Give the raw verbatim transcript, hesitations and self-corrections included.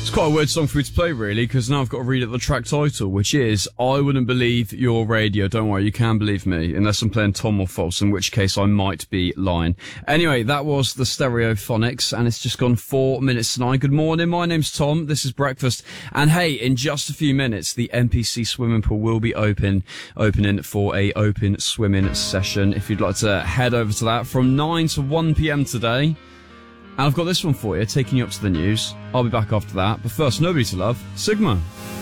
It's quite a weird song for me to play, really, because now I've got to read out the track title, which is I Wouldn't Believe Your Radio. Don't worry, you can believe me, unless I'm playing Tom or false, in which case I might be lying. Anyway, that was the Stereophonics, and it's just gone four minutes to nine. Good morning, my name's Tom, this is Breakfast, and hey, in just a few minutes, the N P C swimming pool will be open, opening for a open swimming session. If you'd like to head over to that from nine to one p.m. today. And I've got this one for you, taking you up to the news. I'll be back after that. But first, Nobody to Love, Sigma.